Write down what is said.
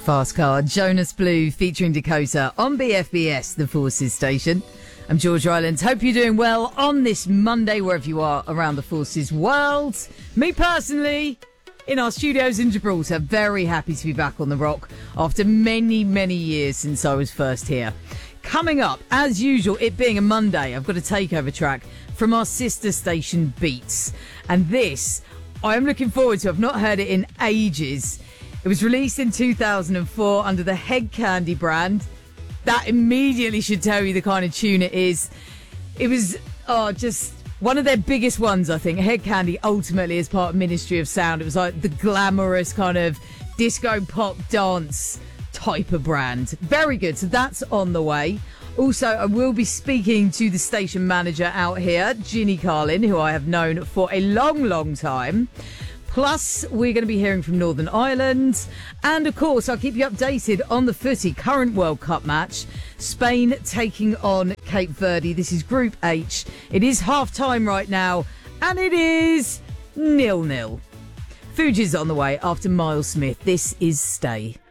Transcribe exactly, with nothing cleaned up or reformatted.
Fast Car, Jonas Blue featuring Dakota on B F B S, the Forces station. I'm George Rylands. Hope you're doing well on this Monday, wherever you are around the Forces world. Me personally, in our studios in Gibraltar, very happy to be back on the rock after many, many years since I was first here. Coming up, as usual, it being a Monday, I've got a takeover track from our sister station Beats. And this, I am looking forward to. I've not heard it in ages. It was released in two thousand four under the Head Candy brand. That immediately should tell you the kind of tune it is. It was oh, just one of their biggest ones, I think. Head Candy ultimately is part of Ministry of Sound. It was like the glamorous kind of disco pop dance type of brand. Very good. So that's on the way. Also, I will be speaking to the station manager out here, Ginny Carlin, who I have known for a long, long time. Plus, we're going to be hearing from Northern Ireland. And, of course, I'll keep you updated on the footy current World Cup match. Spain taking on Cape Verde. This is Group H. It is half-time right now. And it is nil-nil. Fuji's on the way after Miles Smith. This is Stay.